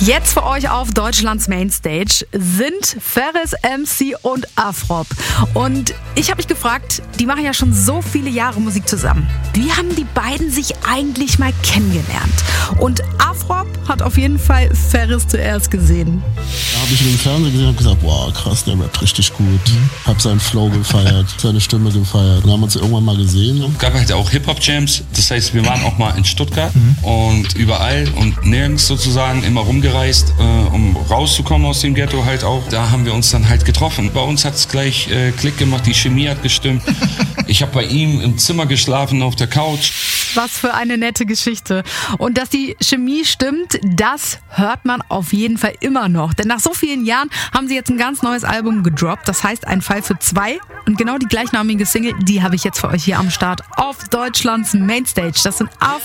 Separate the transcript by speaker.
Speaker 1: Jetzt für euch auf Deutschlands Mainstage sind Ferris MC und Afrob. Und ich habe mich gefragt, die machen ja schon so viele Jahre Musik zusammen. Wie haben die beiden sich eigentlich mal kennengelernt? Und Afrob hat auf jeden Fall Ferris zuerst gesehen.
Speaker 2: Da habe ich ihn im Fernsehen gesehen und gesagt, boah, krass, der rappt richtig gut. Hab seinen Flow gefeiert, seine Stimme gefeiert. Dann haben wir uns irgendwann mal gesehen.
Speaker 3: Es gab halt auch Hip-Hop-Jams. Das heißt, wir waren auch mal in Stuttgart und überall und nirgends sozusagen immer rumgereist, um rauszukommen aus dem Ghetto halt auch. Da haben wir uns dann halt getroffen. Bei uns hat es gleich Klick gemacht, die Chemie hat gestimmt. Ich habe bei ihm im Zimmer geschlafen, auf der Couch.
Speaker 1: Was für eine nette Geschichte. Und dass die Chemie stimmt, das hört man auf jeden Fall immer noch. Denn nach so vielen Jahren haben sie jetzt ein ganz neues Album gedroppt. Das heißt, ein Fall für zwei. Und genau die gleichnamige Single, die habe ich jetzt für euch hier am Start auf Deutschlands Mainstage. Das sind